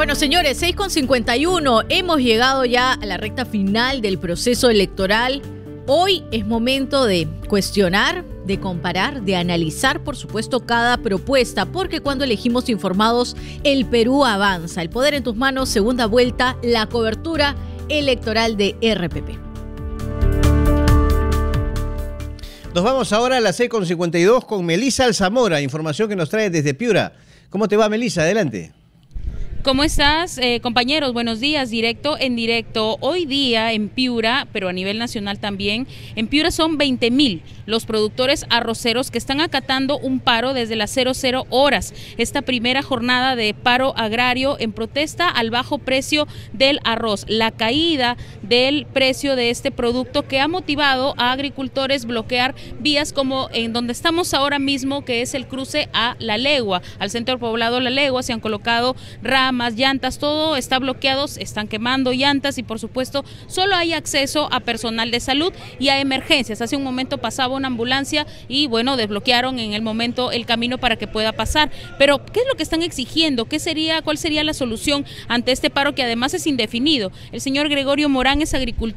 Bueno, señores, 6:51, hemos llegado ya a la recta final del proceso electoral. Hoy es momento de cuestionar, de comparar, de analizar, por supuesto, cada propuesta, porque cuando elegimos informados, el Perú avanza. El poder en tus manos, segunda vuelta, la cobertura electoral de RPP. Nos vamos ahora a las 6:52 con Melissa Alzamora, información que nos trae desde Piura. ¿Cómo te va, Melissa? Adelante. ¿Cómo estás, compañeros? Buenos días, directo en directo. Hoy día en Piura, pero a nivel nacional también, en Piura son 20.000 los productores arroceros que están acatando un paro desde las 00 horas. Esta primera jornada de paro agrario en protesta al bajo precio del arroz, la caída del precio de este producto que ha motivado a agricultores bloquear vías como en donde estamos ahora mismo, que es el cruce a La Legua, al centro poblado La Legua. Se han colocado ramas, llantas, todo está bloqueado, están quemando llantas y por supuesto solo hay acceso a personal de salud y a emergencias. Hace un momento pasaba una ambulancia y bueno, desbloquearon en el momento el camino para que pueda pasar. Pero ¿qué es lo que están exigiendo? ¿Cuál sería la solución ante este paro que además es indefinido? El señor Gregorio Morán es agricultor